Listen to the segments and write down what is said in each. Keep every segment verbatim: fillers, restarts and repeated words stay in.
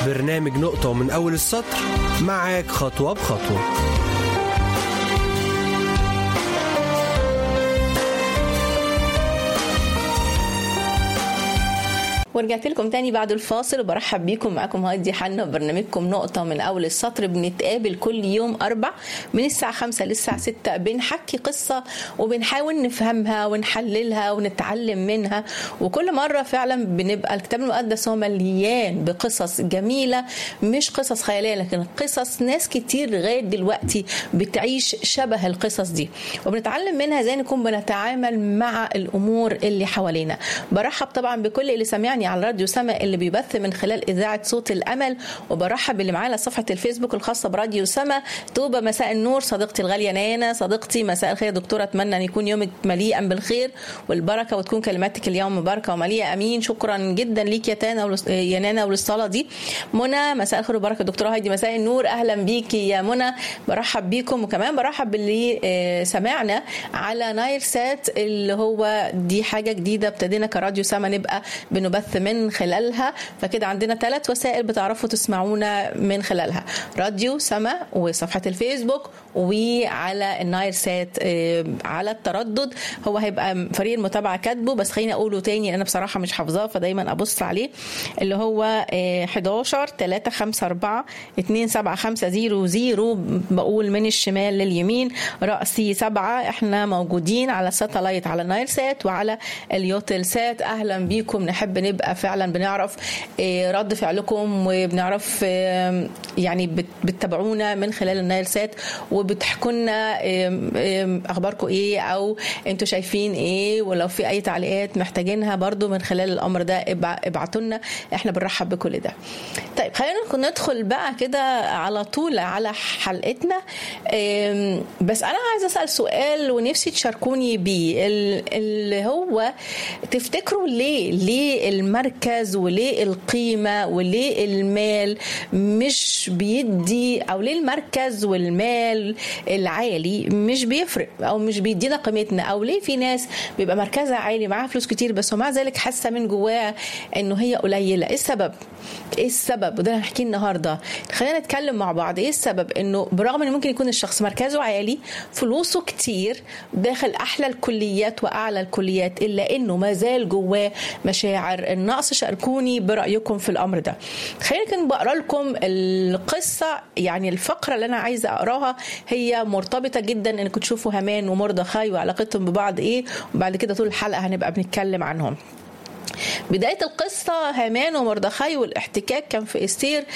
برنامج نقطة من أول السطر، معاك خطوة بخطوة. ورجعت لكم تاني بعد الفاصل وبرحب بيكم. معاكم هادي حنا وبرنامجكم نقطة من أول السطر. بنتقابل كل يوم أربع من الساعة خمسة للساعة ستة، بنحكي قصة وبنحاول نفهمها ونحللها ونتعلم منها. وكل مرة فعلا بنبقى الكتاب المقدس هو مليان بقصص جميلة، مش قصص خيالية لكن قصص ناس كتير لغاية دلوقتي بتعيش شبه القصص دي، وبنتعلم منها ازاي نكون بنتعامل مع الأمور اللي حوالينا. برحب طبعا بكل اللي سمعني على راديو سما اللي بيبث من خلال إذاعة صوت الأمل، وبرحب اللي معانا صفحة الفيسبوك الخاصة براديو سما. توبة مساء النور صديقتي الغالية نانا. صديقتي مساء الخير دكتورة، أتمنى أن يكون يومك مليئا بالخير والبركة وتكون كلماتك اليوم مباركة ومليئة. أمين. شكرا جدا ليك يا تانا يا نانا وللصلاة دي. منى مساء الخير وبركة دكتورة هايدي. مساء النور، أهلا بيكي يا منى. برحب بيكم، وكمان برحب باللي سمعنا على نايل سات اللي هو دي حاجة جديدة ابتدينا كراديو سما نبقى بنبث من خلالها. فكده عندنا ثلاث وسائل بتعرفوا تسمعونا من خلالها: راديو سما وصفحة الفيسبوك وعلى النايل سات على التردد. هو هيبقى فريق المتابعة كاتبه، بس خليني أقوله تاني أنا بصراحة مش حافظاه فدايما أبص عليه، اللي هو حداشر تلاتة خمسة أربعة اتنين سبعة خمسة زيرو زيرو. بقول من الشمال لليمين رأسي سبعة. احنا موجودين على الساتلايت على النايل سات وعلى اليوتل سات. أهلا بيكم. نحب نبقى فعلا بنعرف رد فعلكم وبنعرف يعني بتتابعونا من خلال النايل سات وبتحكوا لنا اخباركم ايه او انتوا شايفين ايه، ولو في اي تعليقات محتاجينها برضو من خلال الامر ده ابعتوا لنا. احنا بنرحب بكل ده. طيب خلينا ندخل بقى كده على طول على حلقتنا. بس انا عايزه اسال سؤال ونفسي تشاركوني بيه، اللي هو تفتكروا ليه ليه المركز وليه القيمة وليه المال مش بيدي، أو ليه المركز والمال العالي مش بيفرق أو مش بيدينا قيمتنا، أو ليه في ناس بيبقى مركزها عالي معاها فلوس كتير بس ومع ذلك حاسة من جواها إنه هي قليلة. إيه السبب؟ إيه السبب؟ وده هنحكي النهاردة. خلينا نتكلم مع بعض. إيه السبب إنه برغم إنه ممكن يكون الشخص مركزه عالي فلوسه كتير داخل أحلى الكليات وأعلى الكليات، إلا إنه ما زال جواه مشاعر النقص؟ شاركوني برأيكم في الأمر ده. خلينا كده بقرأ لكم القصة. يعني الفقرة اللي أنا عايزة أقراها هي مرتبطة جدا إنكم تشوفوا هامان ومردخاي وعلاقتهم ببعض إيه، وبعد كده طول الحلقة هنبقى بنتكلم عنهم. بداية القصة هامان ومردخاي والاحتكاك كان في استير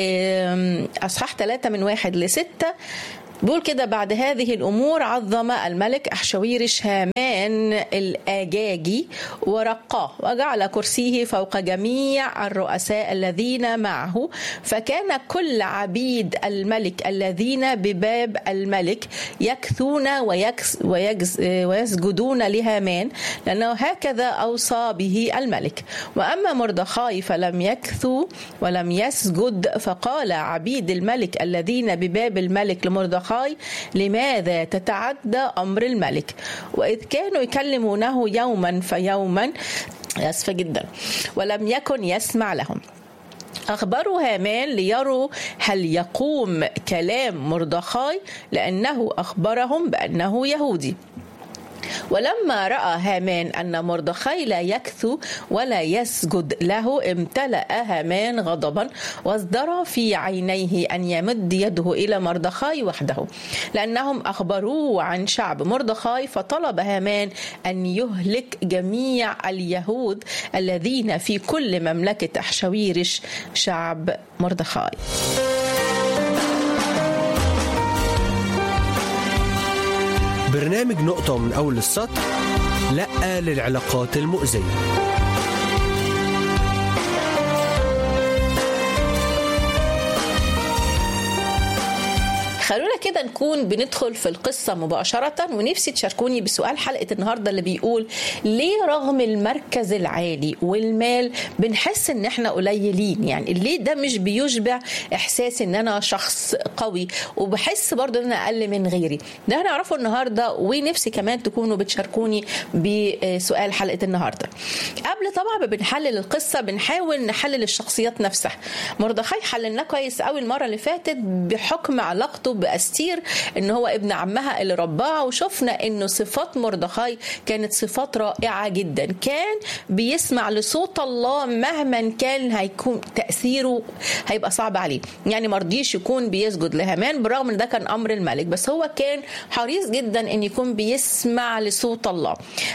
أصحاح ثلاثة من واحد لستة. بيقول كده: بعد هذه الأمور عظم الملك أحشويرش هامان الآجاجي ورقاه وجعل كرسيه فوق جميع الرؤساء الذين معه، فكان كل عبيد الملك الذين بباب الملك يكثون ويكس ويجز ويسجدون لهامان، لأنه هكذا أوصى به الملك. وأما مردخاي فلم يكثوا ولم يسجد، فقال عبيد الملك الذين بباب الملك لمردخاي: لماذا تتعدى أمر الملك؟ وإذ كانوا يكلمونه يوما فيوما، أسفة جدا، ولم يكن يسمع لهم. أخبروا هامان ليروا هل يقوم كلام مردخاي، لأنه أخبرهم بأنه يهودي. ولما رأى هامان أن مردخاي لا يكثو ولا يسجد له، امتلأ هامان غضبا وازدرى في عينيه أن يمد يده إلى مردخاي وحده، لأنهم أخبروه عن شعب مردخاي. فطلب هامان أن يهلك جميع اليهود الذين في كل مملكة أحشويرش شعب مردخاي. برنامج نقطة من أول السطر، لأ للعلاقات المؤذية. خلونا تعالى كده نكون بندخل في القصة مباشرة، ونفسي تشاركوني بسؤال حلقة النهاردة اللي بيقول ليه رغم المركز العالي والمال بنحس ان احنا قليلين؟ يعني ليه ده مش بيشبع احساس ان انا شخص قوي وبحس برضو ان انا اقل من غيري؟ ده هنعرفه النهاردة، ونفسي كمان تكونوا بتشاركوني بسؤال حلقة النهاردة. قبل طبعا بنحلل القصة بنحاول نحلل الشخصيات نفسها. مردخاي حللناه كويس قوي المرة اللي فاتت بحكم علاقته بأستير ان هو ابن عمها اللي رباها، وشفنا انه صفات مردخاي كانت صفات رائعة جدا. كان بيسمع لصوت الله مهما كان هيكون تأثيره هيبقى صعب عليه. يعني مرضيش يكون بيسجد لهامان برغم ان ده كان امر الملك، بس هو كان حريص جدا ان يكون بيسمع لصوت الله.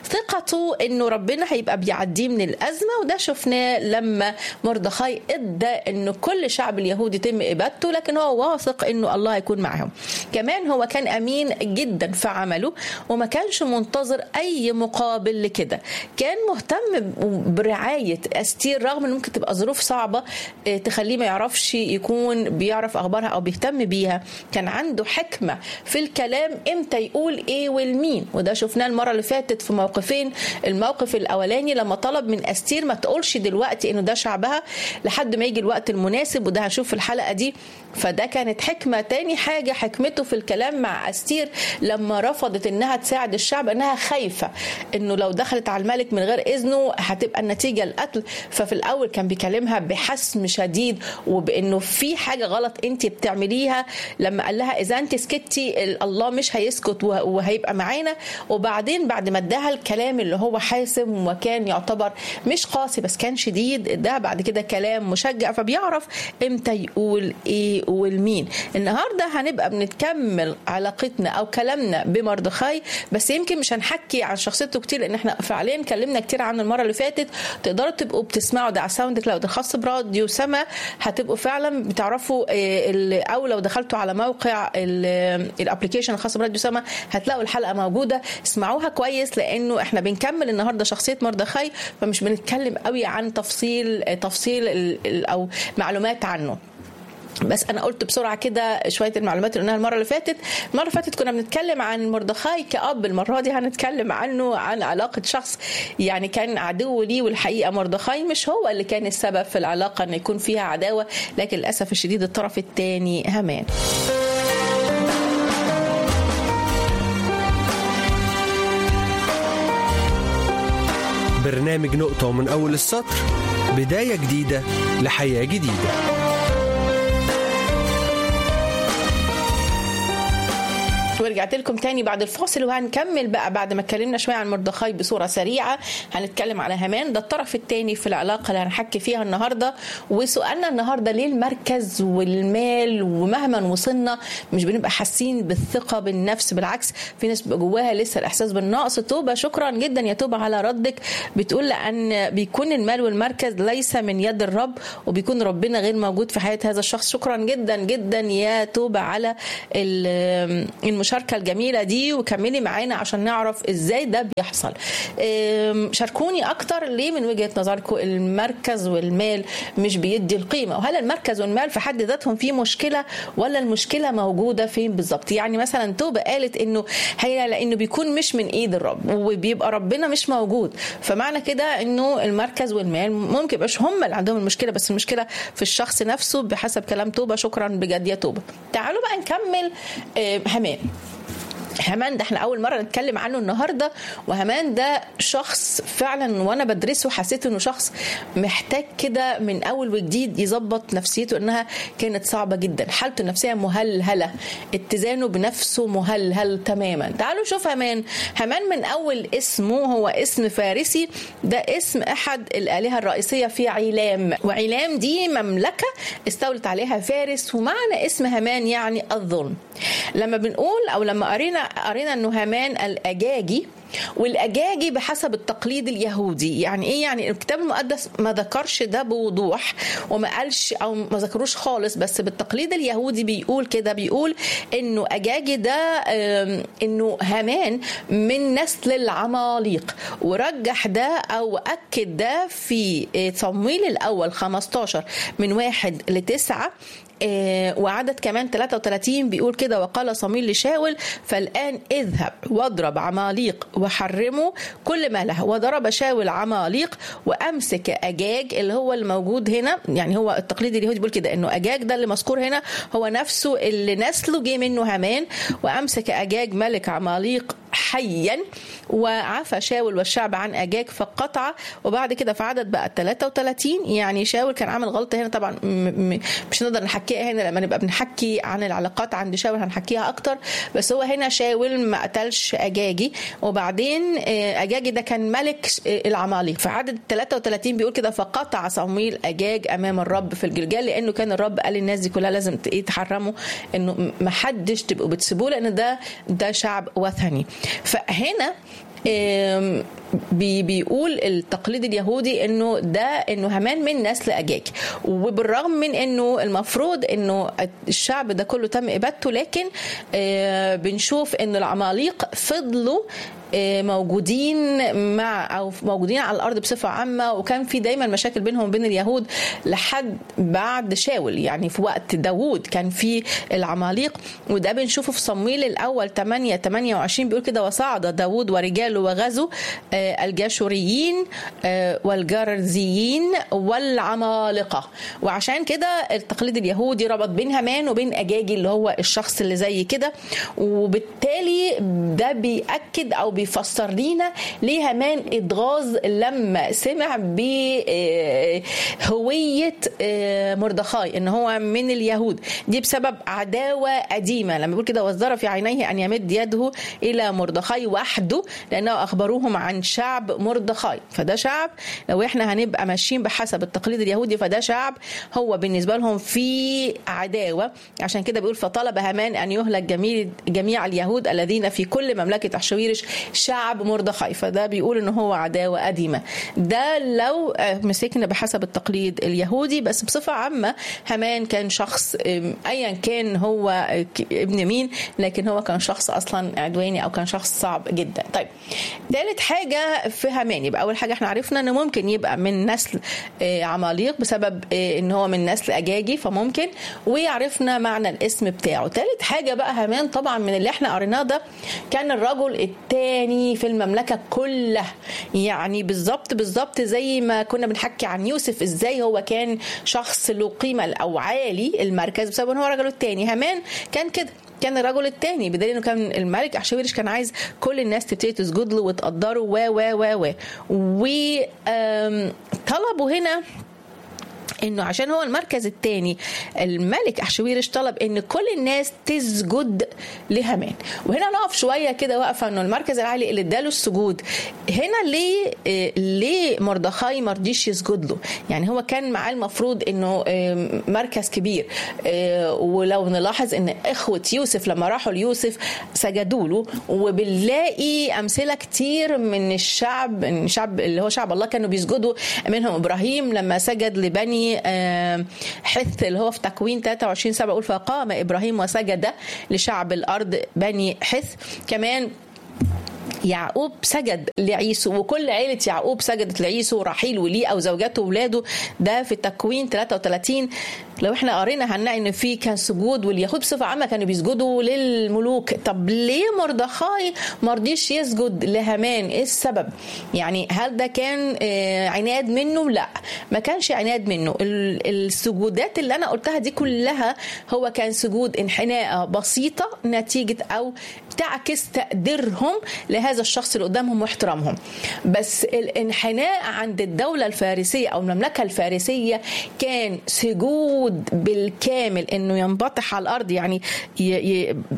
ثقته انه ربنا هيبقى بيعديه من الازمه، وده شفناه لما مردخاي ادى انه كل شعب اليهود يتم ابادته، لكن هو واثق انه الله هيكون معهم. كمان هو كان امين جدا في عمله وما كانش منتظر اي مقابل لكده. كان مهتم برعايه استير رغم ان ممكن تبقى ظروف صعبه تخليه ما يعرفش يكون بيعرف اخبارها او بيهتم بيها. كان عنده حكمه في الكلام امتى يقول ايه والمين، وده شفناه المره اللي فاتت في موقفين. الموقف الاولاني لما طلب من استير ما تقولش دلوقتي انه ده شعبها لحد ما يجي الوقت المناسب، وده هنشوف في الحلقه دي، فده كانت حكمه. تاني حاجه حكمته في الكلام مع استير لما رفضت انها تساعد الشعب، انها خايفه انه لو دخلت على الملك من غير اذنه هتبقى النتيجه القتل. ففي الاول كان بيكلمها بحسم شديد وبانه في حاجه غلط انت بتعمليها. لما قال لها اذا انت سكتي الله مش هيسكت وهيبقى معانا. وبعدين بعد ما اداها الكلام اللي هو حاسم وكان يعتبر مش قاسي بس كان شديد، ده بعد كده كلام مشجع، فبيعرف امتى يقول ايه والمين. النهارده هنبقى بنتكمل علاقتنا او كلامنا بمردخاي، بس يمكن مش هنحكي عن شخصيته كتير لان احنا فعليا اتكلمنا كتير عنه المره اللي فاتت. تقدروا تبقوا بتسمعوا ده على ساوند كلاود الخاص براديو سما، هتبقوا فعلا بتعرفوا، او لو دخلتوا على موقع الابلكيشن الخاص براديو سما هتلاقوا الحلقه موجوده. اسمعوها كويس لانه احنا بنكمل النهارده شخصيه مردخاي، فمش بنتكلم قوي عن تفصيل تفصيل او معلومات عنه. بس انا قلت بسرعه كده شويه المعلومات اللي قلناها المره اللي فاتت. المره اللي فاتت كنا بنتكلم عن مردخاي كأب، المره دي هنتكلم عنه عن علاقه شخص يعني كان عدو ليه، والحقيقه مردخاي مش هو اللي كان السبب في العلاقه ان يكون فيها عداوه، لكن للاسف الشديد الطرف الثاني هامان. برنامج نقطة من أول السطر، بداية جديدة لحياة جديدة. ورجعت لكم تاني بعد الفاصل، وهنكمل بقى بعد ما اتكلمنا شويه عن مردخاي بصوره سريعه. هنتكلم على هامان، ده الطرف الثاني في العلاقه اللي هنحكي فيها النهارده. وسؤالنا النهارده ليه المركز والمال ومهما وصلنا مش بنبقى حاسين بالثقه بالنفس؟ بالعكس في ناس بيبقى جواها لسه الاحساس بالنقص. توبه، شكرا جدا يا توبه على ردك، بتقول لان بيكون المال والمركز ليس من يد الرب وبيكون ربنا غير موجود في حياه هذا الشخص. شكرا جدا جدا يا توبه على المشاركه المشاركة الجميلة دي، وكملي معانا عشان نعرف ازاي ده بيحصل. شاركوني اكتر ليه من وجهة نظركم المركز والمال مش بيدي القيمة، وهل المركز والمال في حد ذاتهم في مشكلة ولا المشكلة موجودة فين بالظبط؟ يعني مثلا توبة قالت انه هي لانه بيكون مش من ايد الرب وبيبقى ربنا مش موجود، فمعنى كده انه المركز والمال ممكن يبقاش هم اللي عندهم المشكلة، بس المشكلة في الشخص نفسه بحسب كلام توبة. شكرا بجد يا توبة. تعالوا بقى نكمل هامان. هامان ده احنا اول مره نتكلم عنه النهارده، وهامان ده شخص فعلا وانا بدرسه حسيت انه شخص محتاج كده من اول وجديد يظبط نفسيته، انها كانت صعبه جدا، حالته النفسيه مهلهله، اتزانه بنفسه مهلهل تماما. تعالوا نشوف هامان. هامان من اول اسمه هو اسم فارسي، ده اسم احد الالهه الرئيسيه في عيلام، وعيلام دي مملكه استولت عليها فارس، ومعنى اسم هامان يعني الظلم. لما بنقول او لما قرينا قرينا انه هامان الاجاجي والأجاجي بحسب التقليد اليهودي. يعني إيه؟ يعني الكتاب المقدس ما ذكرش ده بوضوح وما قالش أو ما ذكروش خالص، بس بالتقليد اليهودي بيقول كده، بيقول إنه أجاجي ده إنه هامان من نسل العماليق، ورجح ده أو أكد ده في صمويل الأول خمستاشر من واحد لتسعة وعدد كمان ثلاثة وثلاثين بيقول كده: وقال صمويل لشاول: فالآن اذهب واضرب عماليق وحرموا كل ما له. وضرب شاول عماليق وأمسك أجاج اللي هو الموجود هنا. يعني هو التقليد اليهودي بيقول كده إنه أجاج ده اللي مذكور هنا هو نفسه اللي نسله جه منه هامان. وأمسك أجاج ملك عماليق حيا، وعفى شاول والشعب عن أجاج فقطع. وبعد كده في عدد بقى ثلاثة وثلاثين يعني شاول كان عامل غلطة هنا، طبعا مش نقدر نحكيها هنا، لما نبقى بنحكي عن العلاقات عند شاول هنحكيها أكتر، بس هو هنا شاول ما قتلش أجاجي. وبعدين أجاجي ده كان ملك العماليق. في عدد ثلاثة وثلاثين بيقول كده: فقطع صمويل أجاج أمام الرب في الجلجال، لأنه كان الرب قال للناس دي كلها لازم تحرموا، إنه ما حدش تبقوا بتسيبوه لأن ده ده شعب وثني. فهنا بي بيقول التقليد اليهودي انه ده انه هامان من نسل أجاج، وبالرغم من انه المفروض انه الشعب ده كله تم ابادته، لكن بنشوف ان العماليق فضلوا موجودين مع او موجودين على الارض بصفه عامه، وكان في دايما مشاكل بينهم وبين اليهود لحد بعد شاول. يعني في وقت داوود كان في العماليق، وده بنشوفه في صمويل الاول ثمانية ثمانية وعشرين بيقول كده: وصعد داوود ورجاله وغزوا الجاشوريين والجرزيين والعمالقه. وعشان كده التقليد اليهودي ربط بين هامان وبين أجاجي اللي هو الشخص اللي زي كده، وبالتالي ده بيأكد او بيفسر لينا ليه هامان اتغاظ لما سمع بهوية مردخاي ان هو من اليهود. دي بسبب عداوة قديمة، لما بيقول كده: وازدرى في عينيه ان يمد يده الى مردخاي وحده لانه اخبروهم عن شعب مردخاي. فده شعب لو احنا هنبقى ماشيين بحسب التقليد اليهودي فده شعب هو بالنسبة لهم في عداوة. عشان كده بيقول: فطلب هامان ان يهلك جميع جميع اليهود الذين في كل مملكة أحشويرش شعب مردخاي. فده بيقول ان هو عداوة قديمة. ده لو مسكنا بحسب التقليد اليهودي، بس بصفة عامة هامان كان شخص ايا كان هو ابن مين، لكن هو كان شخص اصلا عدواني او كان شخص صعب جدا. طيب ثالث حاجة في هامان، يبقى اول حاجة احنا عرفنا انه ممكن يبقى من نسل عماليق بسبب ان هو من نسل أجاجي، فممكن، وعرفنا معنى الاسم بتاعه. ثالث حاجة بقى هامان طبعا من اللي احنا قريناه ده كان الرجل الثاني في المملكة كلها. يعني بالظبط بالظبط زي ما كنا بنحكي عن يوسف ازاي هو كان شخص له قيمة او عالي المركز بسبب ان هو رجل الثاني، هامان كان كده، كان الرجل الثاني، بدليل انه كان الملك أحشويرش كان عايز كل الناس تبتدي تسجد له وتقدره و و و و وطلبوا هنا انه عشان هو المركز الثاني الملك أحشويرش طلب ان كل الناس تسجد لهامان. وهنا نقف شويه كده واقفه انه المركز العالي اللي اداله السجود هنا ليه ليه مردخاي ما رضيش يسجد له؟ يعني هو كان معاه المفروض انه مركز كبير، ولو نلاحظ ان اخوه يوسف لما راحوا ليوسف سجدوا له، وبنلاقي امثله كتير من الشعب الشعب اللي هو شعب الله كانوا بيسجدوا، منهم ابراهيم لما سجد لبني حث اللي هو في تكوين ثلاثة وعشرين سبعة يقول: فقام إبراهيم وسجد لشعب الأرض بني حث. كمان يعقوب سجد لعيسو، وكل عيلة يعقوب سجدت لعيسو، رحيل وليه أو زوجاته وولاده، ده في تكوين ثلاثة وثلاثين. لو احنا قرينا هنلاقي ان في كان سجود، واليهود بصفة عامة كانوا بيسجدوا للملوك. طب ليه مردخاي ما رضيش يسجد لهامان؟ ايه السبب؟ يعني هل ده كان عناد منه؟ لا، ما كانش عناد منه. السجودات اللي انا قلتها دي كلها هو كان سجود انحناء بسيطة نتيجة او تعكس تقديرهم لهذا الشخص اللي قدامهم واحترامهم. بس الانحناء عند الدولة الفارسية او المملكة الفارسية كان سجود بالكامل، انه ينبطح على الارض، يعني ي... ي...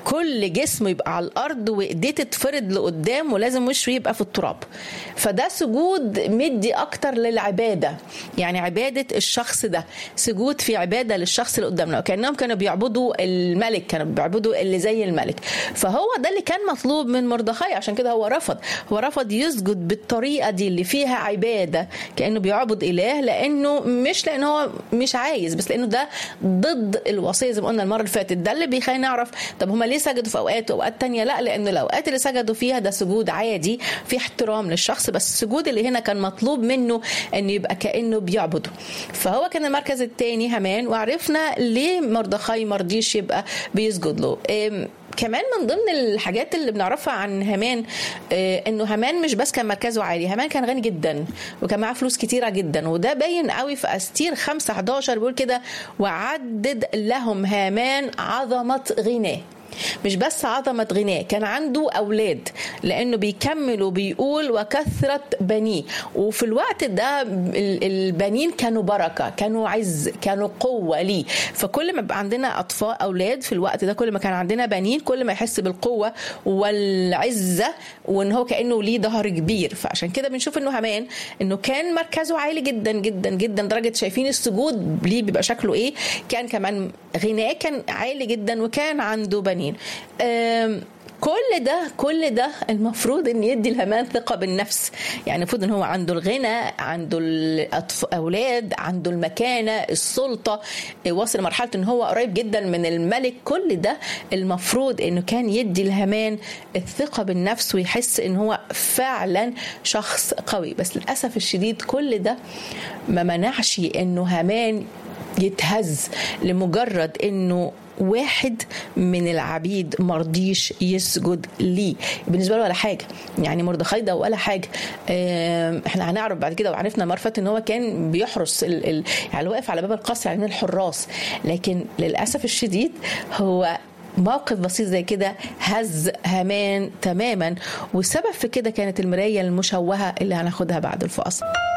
كل جسمه يبقى على الارض وايديه تتفرد لقدام ولازم وشه يبقى في التراب. فده سجود مدي اكتر للعباده، يعني عباده الشخص ده، سجود في عباده للشخص اللي قدامنا، وكانهم كانوا بيعبدوا الملك، كانوا بيعبدوا اللي زي الملك. فهو ده اللي كان مطلوب من مردخاي، عشان كده هو رفض هو رفض يسجد بالطريقه دي اللي فيها عباده كانه بيعبد اله، لانه مش لانه هو مش عايز، بس لانه ده ضد الوصيه زي ما قلنا المره اللي فاتت. ده اللي بيخلينا نعرف طب هما ليه سجدوا في اوقات واوقات تانية لا، لانه الاوقات اللي سجدوا فيها ده سجود عادي في احترام للشخص، بس السجود اللي هنا كان مطلوب منه انه يبقى كانه بيعبده. فهو كان المركز الثاني هامان، وعرفنا ليه مردخاي مرضيش يبقى بيسجد له. كمان من ضمن الحاجات اللي بنعرفها عن هامان انه هامان مش بس كان مركزه عالي، هامان كان غني جدا وكان معاه فلوس كتيره جدا، وده باين قوي في استير خمسة حداشر بيقول كده وعدد لهم هامان عظمه غناه. مش بس عظمة غناه، كان عنده أولاد، لأنه بيكمل وبيقول وكثرة بنيه. وفي الوقت ده البنين كانوا بركة، كانوا عز، كانوا قوة ليه. فكل ما بقى عندنا أطفال أولاد في الوقت ده، كل ما كان عندنا بنين كل ما يحس بالقوة والعزة، وإن هو كأنه ليه ظهر كبير. فعشان كده بنشوف إنه هامان إنه كان مركزه عالي جدا جدا جدا، درجة شايفين السجود ليه بيبقى شكله إيه. كان كمان غناه كان عالي جدا، وكان عنده بنين. كل ده كل ده المفروض ان يدي الهامان ثقه بالنفس، يعني المفروض ان هو عنده الغنى، عنده الاولاد، عنده المكانه، السلطه، وصل لمرحله ان هو قريب جدا من الملك. كل ده المفروض انه كان يدي الهامان الثقه بالنفس ويحس ان هو فعلا شخص قوي. بس للاسف الشديد كل ده ما منعش انه هامان يتهز لمجرد انه واحد من العبيد مرضيش يسجد ليه. بالنسبه له ولا حاجه، يعني مردخاي ده ولا حاجه. احنا هنعرف بعد كده، وعرفنا مرفت ان هو كان بيحرس ال ال يعني واقف على باب القصر يعني الحراس، لكن للاسف الشديد هو موقف بسيط زي كده هز هامان تماما. والسبب في كده كانت المرايه المشوهه اللي هناخدها بعد الفاصل.